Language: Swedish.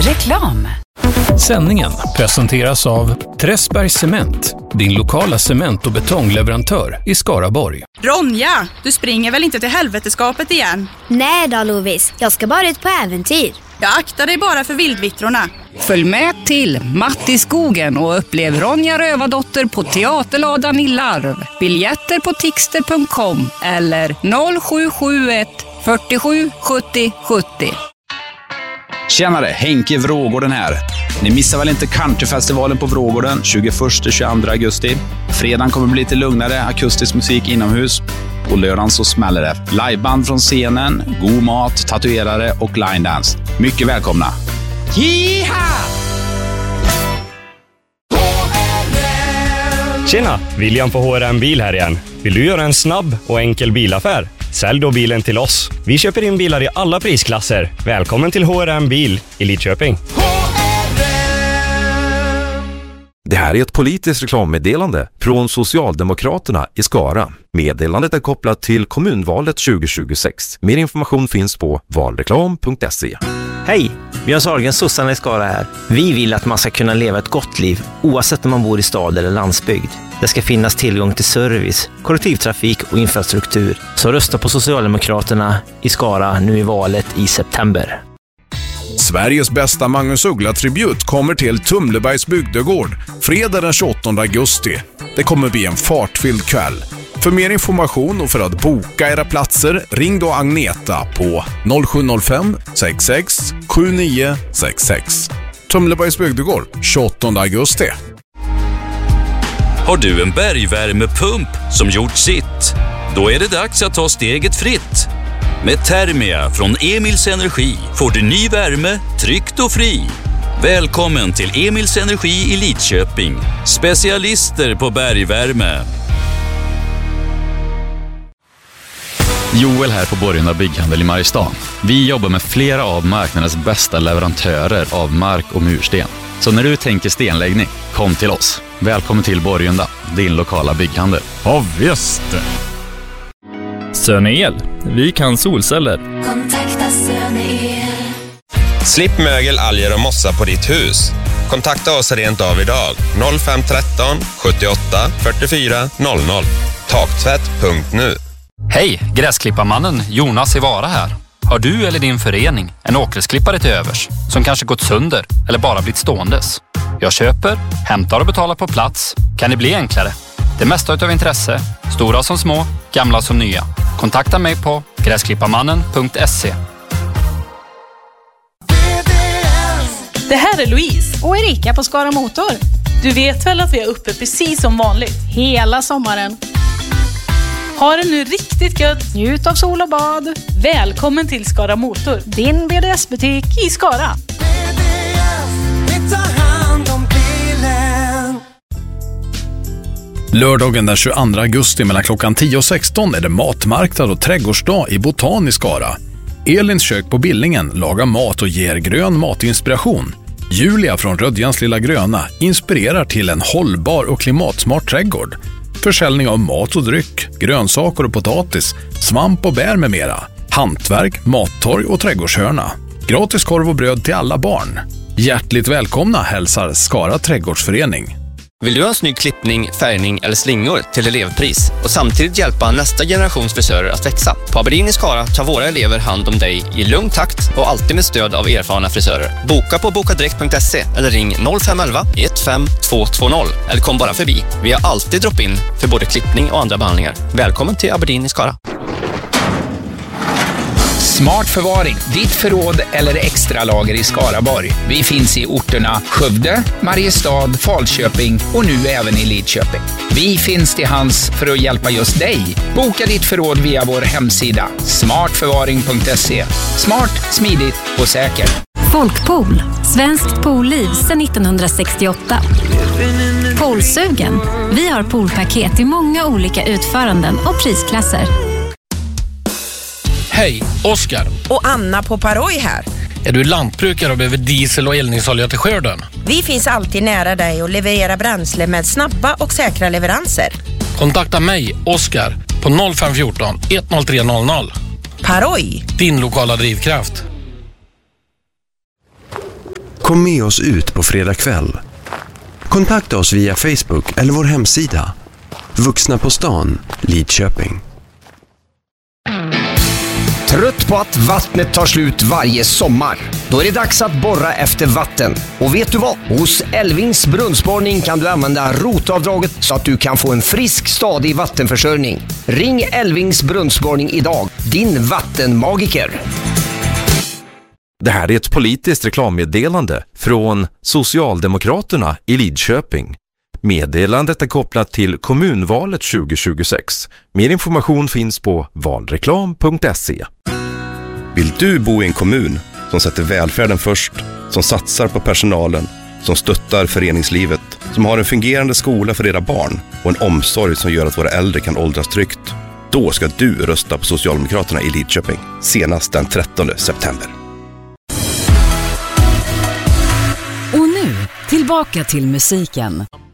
Reklam. Sändningen presenteras av Träsbergs Cement, din lokala cement- och betongleverantör i Skaraborg. Ronja, du springer väl inte till helveteskapet igen? Nej då, Lovis. Jag ska bara ut på äventyr. Jag aktar dig bara för vildvittrorna. Följ med till Matt i skogen och upplev Ronja Rövardotter på Teaterladan i Larv. Biljetter på tixter.com eller 0771 47 70 70. Tjenare, Henke Vrågården här. Ni missar väl inte Countryfestivalen på Vrågården 21-22 augusti. Fredagen kommer bli lite lugnare, akustisk musik inomhus. På lördagen så smäller det. Liveband från scenen, god mat, tatuerare och line dance. Mycket välkomna. Jiha! Tjena, William på HRM Bil här igen. Vill du göra en snabb och enkel bilaffär? Sälj då bilen till oss. Vi köper in bilar i alla prisklasser. Välkommen till HRM Bil i Lidköping. Det här är ett politiskt reklammeddelande från Socialdemokraterna i Skara. Meddelandet är kopplat till kommunvalet 2026. Mer information finns på valreklam.se. Hej, Björn Sahlgren, sossarna i Skara här. Vi vill att man ska kunna leva ett gott liv oavsett om man bor i stad eller landsbygd. Det ska finnas tillgång till service, kollektivtrafik och infrastruktur. Så rösta på Socialdemokraterna i Skara nu i valet i september. Sveriges bästa Magnus Uggla-tribut kommer till Tumlebergs bygdegård fredag den 28 augusti. Det kommer bli en fartfylld kväll. För mer information och för att boka era platser, ring då Agneta på 0705 66 7966. Tumlebergs bygdegård 28 augusti. Har du en bergvärmepump som gjort sitt? Då är det dags att ta steget fritt. Med Thermia från Emils Energi får du ny värme, tryggt och fri. Välkommen till Emils Energi i Lidköping. Specialister på bergvärme. Joel här på Borgunda Bygghandel i Mariestad. Vi jobbar med flera av marknadens bästa leverantörer av mark och mursten. Så när du tänker stenläggning, kom till oss. Välkommen till Borgunda, din lokala bygghandel. Ja visst! Söne-el. Vi kan solceller. Kontakta Söne-el. Slipp mögel, alger och mossa på ditt hus. Kontakta oss rent av idag. 0513 78 44 00. Taktvätt.nu. Hej, gräsklipparmannen Jonas i Vara här. Har du eller din förening en åkersklippare till övers som kanske gått sönder eller bara blivit ståendes? Jag köper, hämtar och betalar på plats. Kan det bli enklare? Det mesta utav intresse, stora som små, gamla som nya. Kontakta mig på gräsklipparmannen.se. Det här är Louise och Erika på Skara Motor. Du vet väl att vi är uppe precis som vanligt hela sommaren. Ha det nu riktigt gött. Njut av sol och bad. Välkommen till Skara Motor, din BDS-butik i Skara. Lördagen den 22 augusti mellan klockan 10 och 16 är det matmarknad och trädgårdsdag i Botan i Skara. Elins kök på Billingen lagar mat och ger grön matinspiration. Julia från Rödjans lilla gröna inspirerar till en hållbar och klimatsmart trädgård. Försäljning av mat och dryck, grönsaker och potatis, svamp och bär med mera. Hantverk, mattorg och trädgårdshörna. Gratis korv och bröd till alla barn. Hjärtligt välkomna hälsar Skara Trädgårdsförening. Vill du ha en snygg klippning, färgning eller slingor till elevpris och samtidigt hjälpa nästa generations frisörer att växa? På Aberdeen i Skara tar våra elever hand om dig i lugn takt och alltid med stöd av erfarna frisörer. Boka på bokadirekt.se eller ring 0511 15 220 eller kom bara förbi. Vi har alltid drop-in för både klippning och andra behandlingar. Välkommen till Aberdeen i Skara. Smart förvaring, ditt förråd eller extra lager i Skaraborg. Vi finns i orterna Skövde, Mariestad, Falköping och nu även i Lidköping. Vi finns till hands för att hjälpa just dig. Boka ditt förråd via vår hemsida smartförvaring.se. Smart, smidigt och säkert. Folkpool, svenskt poolliv sedan 1968. Poolsugen. Vi har poolpaket i många olika utföranden och prisklasser. Hej, Oskar. Och Anna på Paroj här. Är du lantbrukare och behöver diesel och eldningsolja till skörden? Vi finns alltid nära dig och levererar bränsle med snabba och säkra leveranser. Kontakta mig, Oskar, på 0514 10300. Paroj. Din lokala drivkraft. Kom med oss ut på fredag kväll. Kontakta oss via Facebook eller vår hemsida. Vuxna på stan, Lidköping. Trött på att vattnet tar slut varje sommar? Då är det dags att borra efter vatten. Och vet du vad? Hos Elvings brunnsborrning kan du använda rotavdraget så att du kan få en frisk, stadig vattenförsörjning. Ring Elvings brunnsborgning idag. Din vattenmagiker. Det här är ett politiskt reklammeddelande från Socialdemokraterna i Lidköping. Meddelandet är kopplat till kommunvalet 2026. Mer information finns på valreklam.se. Vill du bo i en kommun som sätter välfärden först, som satsar på personalen, som stöttar föreningslivet, som har en fungerande skola för era barn och en omsorg som gör att våra äldre kan åldras tryggt? Då ska du rösta på Socialdemokraterna i Lidköping senast den 13 september. Och nu, tillbaka till musiken.